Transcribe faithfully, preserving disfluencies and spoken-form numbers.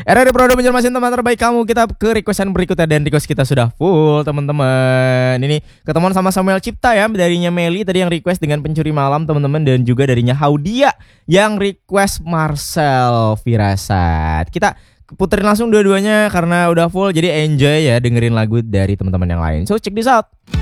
R R D Pro Banjarmasin teman terbaik kamu. Kita ke requestan berikutnya dan request kita sudah full teman-teman. Ini ketemuan sama Samuel Cipta ya, darinya Meli tadi yang request dengan Pencuri Malam teman-teman, dan juga darinya Haudia yang request Marcel Firasat. Kita puterin langsung dua-duanya karena udah full, jadi enjoy ya dengerin lagu dari teman-teman yang lain. So check this out.